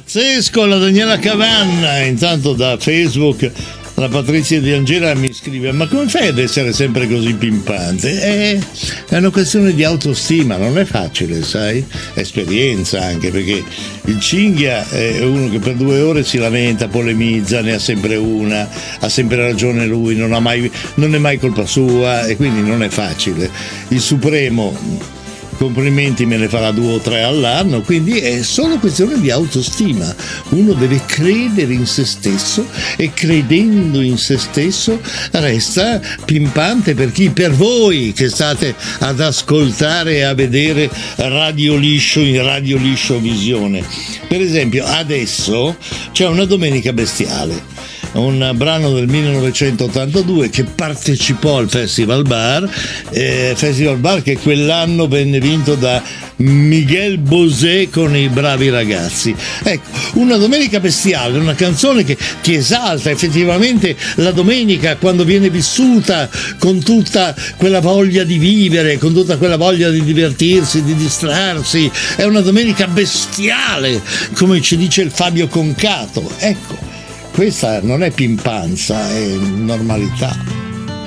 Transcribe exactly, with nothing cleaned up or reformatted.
Pazzesco, la Daniela Cavanna. Intanto da Facebook la Patrizia Di Angela mi scrive: ma come fai ad essere sempre così pimpante? È, è una questione di autostima, non è facile, sai? Esperienza anche, perché il cinghia è uno che per due ore si lamenta, polemizza, ne ha sempre una, ha sempre ragione lui, non, ha mai, non è mai colpa sua, e quindi non è facile. Il Supremo, complimenti, me ne farà due o tre all'anno, quindi è solo questione di autostima. Uno deve credere in se stesso e credendo in se stesso resta pimpante. Per chi? Per voi che state ad ascoltare e a vedere Radio Liscio in Radio Liscio Visione. Per esempio adesso c'è una Domenica Bestiale, un brano del millenovecentottantadue che partecipò al Festival Bar, eh, Festival Bar che quell'anno venne vinto da Miguel Bosé con I Bravi Ragazzi. Ecco, una Domenica Bestiale, una canzone che ti esalta effettivamente la domenica quando viene vissuta con tutta quella voglia di vivere, con tutta quella voglia di divertirsi, di distrarsi. È una domenica bestiale, come ci dice il Fabio Concato. Ecco, questa non è pimpanza, è normalità.